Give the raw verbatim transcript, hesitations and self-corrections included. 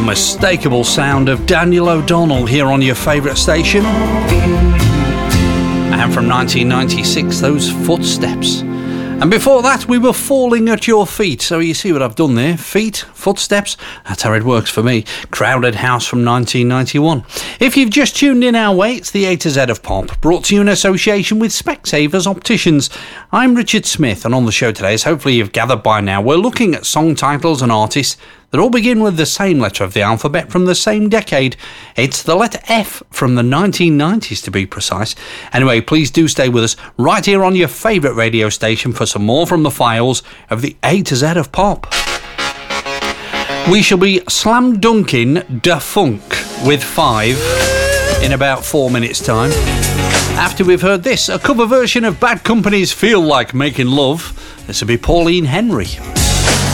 unmistakable sound of Daniel O'Donnell here on your favourite station. And from nineteen ninety-six, those Footsteps. And before that, we were Falling at Your Feet. So you see what I've done there. Feet, footsteps, that's how it works for me. Crowded House from nineteen ninety-one. If you've just tuned in our way, it's the A to Z of Pop, brought to you in association with Specsavers Opticians. I'm Richard Smith, and on the show today, as hopefully you've gathered by now, we're looking at song titles and artists that all begin with the same letter of the alphabet from the same decade. It's the letter F from the nineteen nineties, to be precise. Anyway, please do stay with us right here on your favourite radio station for some more from the files of the A to Z of Pop. We shall be slam dunking Da Funk with Five in about four minutes' time. After we've heard this, a cover version of Bad Company's Feel Like Making Love. This will be Pauline Henry.